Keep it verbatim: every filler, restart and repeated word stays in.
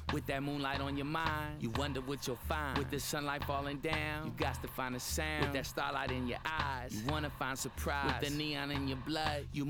With that moonlight on your mind, you wonder what you'll find. With the sunlight falling down, you got to find a sound. With that starlight in your eyes, you wanna find surprise. With the neon in your blood, you